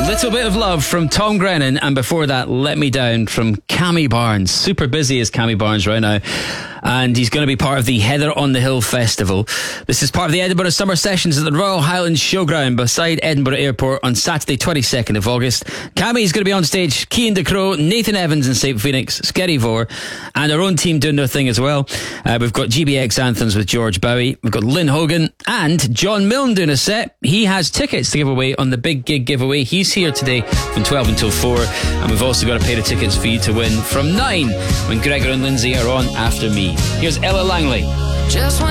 Little Bit of Love from Tom Grennan, and before that, Let Me Down from Cammy Barnes. Super busy is Cammy Barnes right now, and he's going to be part of the Heather on the Hill Festival. This is part of the Edinburgh Summer Sessions at the Royal Highlands Showground beside Edinburgh Airport on Saturday 22nd of August. Cammy's going to be on stage, Cian De Crow, Nathan Evans and St Phoenix, Skerry Vore, and our own team doing their thing as well. We've got GBX Anthems with George Bowie, we've got Lynn Hogan and John Milne doing a set. He has tickets to give away on the Big Gig giveaway. He's here today from 12 until 4, and we've also got a pair of tickets for you to win from 9 when Gregor and Lindsay are on after me. Here's Ella Langley. Just when